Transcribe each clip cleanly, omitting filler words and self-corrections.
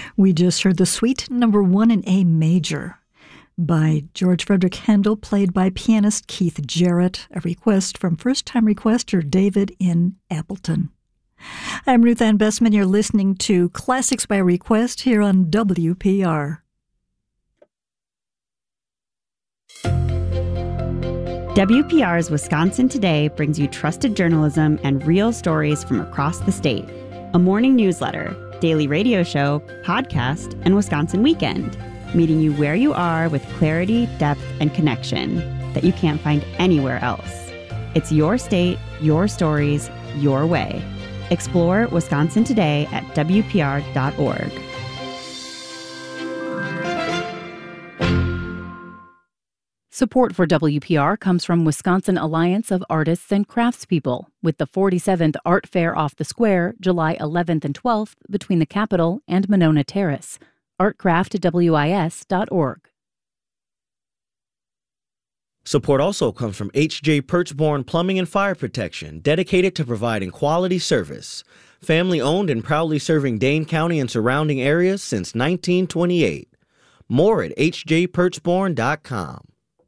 We just heard the Suite Number 1 in A major by George Frederick Handel, played by pianist Keith Jarrett, a request from first-time requester David in Appleton. I'm Ruth Ann Bessman. You're listening to Classics by Request here on WPR. WPR's Wisconsin Today brings you trusted journalism and real stories from across the state. A morning newsletter, daily radio show, podcast, and Wisconsin Weekend, meeting you where you are with clarity, depth, and connection that you can't find anywhere else. It's your state, your stories, your way. Explore Wisconsin Today at WPR.org. Support for WPR comes from Wisconsin Alliance of Artists and Craftspeople, with the 47th Art Fair off the Square, July 11th and 12th, between the Capitol and Monona Terrace. artcraftwis.org. Support also comes from H.J. Perchborn Plumbing and Fire Protection, dedicated to providing quality service. Family-owned and proudly serving Dane County and surrounding areas since 1928. More at hjperchborn.com.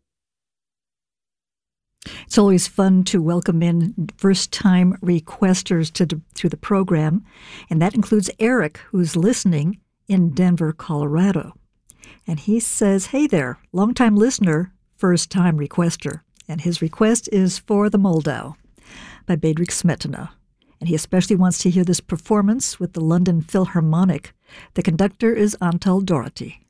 It's always fun to welcome in first-time requesters to the program, and that includes Eric, who's listening in Denver, Colorado. And he says, hey there, longtime listener, first-time requester. And his request is for The Moldau by Bedřich Smetana. And he especially wants to hear this performance with the London Philharmonic. The conductor is Antal Doherty.